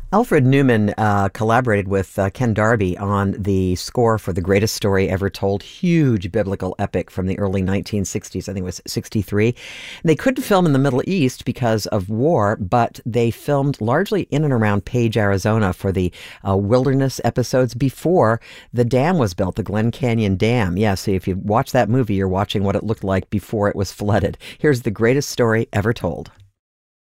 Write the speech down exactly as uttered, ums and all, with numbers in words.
Alfred Newman uh, collaborated with uh, Ken Darby on the score for The Greatest Story Ever Told, huge biblical epic from the early nineteen sixties. I think it was sixty-three. They couldn't film in the Middle East because of war, but they filmed largely in and around Page, Arizona for the uh, wilderness episodes before the dam was built, the Glen Canyon Dam. Yeah, so if you watch that movie, you're watching what it looked like before it was flooded. Here's The Greatest Story Ever Told.